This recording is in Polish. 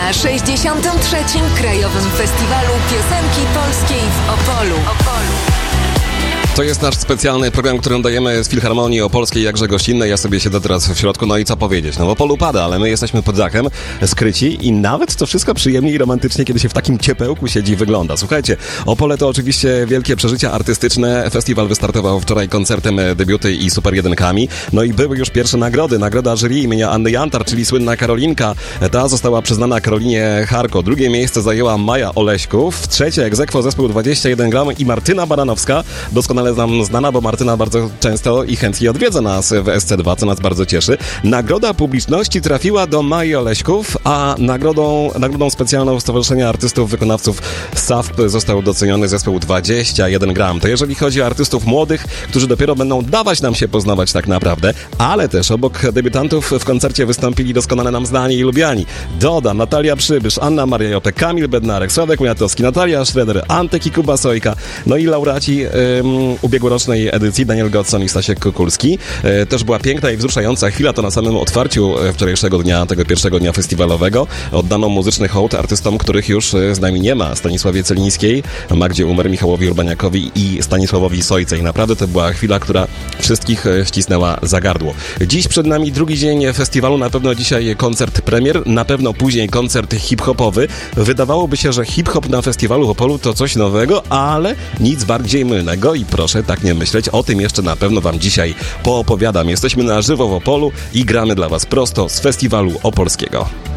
na 63. Krajowym Festiwalu Piosenki Polskiej w Opolu. To jest nasz specjalny program, który dajemy z Filharmonii Opolskiej, jakże gościnnej. Ja sobie siedzę teraz w środku, no i co powiedzieć? No w Opolu pada, ale my jesteśmy pod dachem, skryci i nawet to wszystko przyjemnie i romantycznie, kiedy się w takim ciepełku siedzi i wygląda. Słuchajcie, Opole to oczywiście wielkie przeżycia artystyczne. Festiwal wystartował wczoraj koncertem Debiuty i Super Jedynkami. No i były już pierwsze nagrody. Nagroda jury imienia Anny Jantar, czyli słynna Karolinka. Ta została przyznana Karolinie Charko. Drugie miejsce zajęła Maja Oleśków. Trzecie ex aequo zespół 21 gram i Martyna Baranowska. Doskonale nam znana, bo Martyna bardzo często i chętnie odwiedza nas w SC2, co nas bardzo cieszy. Nagroda publiczności trafiła do Mai Oleśków, a nagrodą specjalną Stowarzyszenia Artystów Wykonawców SAFP został doceniony zespół 21 gram. To jeżeli chodzi o artystów młodych, którzy dopiero będą dawać nam się poznawać tak naprawdę, ale też obok debiutantów w koncercie wystąpili doskonale nam znani i lubiani Doda, Natalia Przybysz, Anna Maria Jopek, Kamil Bednarek, Sławek Uniatowski, Natalia Schroeder, Antek i Kuba Sojka, no i laureaci ubiegłorocznej edycji Daniel Godson i Stasiek Kukulski. Też była piękna i wzruszająca chwila, to na samym otwarciu wczorajszego dnia, tego pierwszego dnia festiwalowego. Oddano muzyczny hołd artystom, których już z nami nie ma. Stanisławie Celińskiej, Magdzie Umer, Michałowi Urbaniakowi i Stanisławowi Sojce. I naprawdę to była chwila, która wszystkich ścisnęła za gardło. Dziś przed nami drugi dzień festiwalu, na pewno dzisiaj koncert premier, na pewno później koncert hip-hopowy. Wydawałoby się, że hip-hop na festiwalu w Opolu to coś nowego, ale nic bardziej mylnego i proszę tak nie myśleć, o tym jeszcze na pewno wam dzisiaj poopowiadam. Jesteśmy na żywo w Opolu i gramy dla was prosto z festiwalu opolskiego.